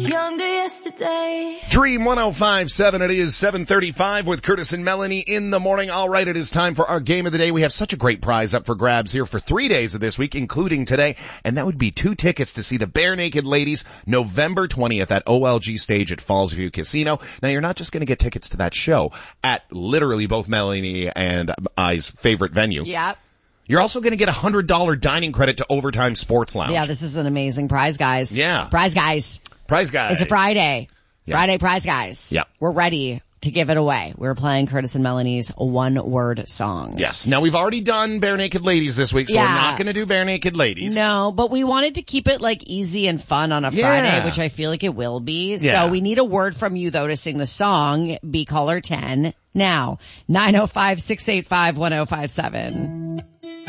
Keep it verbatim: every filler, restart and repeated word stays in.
younger yesterday. Dream one oh five point seven. It is seven thirty-five with Curtis and Melanie in the morning. All right, it is time for our game of the day. We have such a great prize up for grabs here for three days of this week, including today, and that would be two tickets to see the Bare Naked Ladies November twentieth at O L G Stage at Falls View Casino. Now, you're not just going to get tickets to that show at literally both Melanie and I's favorite venue. Yep. You're also going to get a one hundred dollars dining credit to Overtime Sports Lounge. Yeah, this is an amazing prize, guys. Yeah. Prize, guys. Prize, guys. It's a Friday. Yeah. Friday prize, guys. Yep. We're ready to give it away. We're playing Curtis and Melanie's one-word songs. Yes. Now, we've already done Bare Naked Ladies this week, so Yeah. we're not going to do Bare Naked Ladies. No, but we wanted to keep it like easy and fun on a Yeah. Friday, which I feel like it will be. Yeah. So we need a word from you, though, to sing the song. Be caller ten now. nine oh five, six eight five, one oh five seven.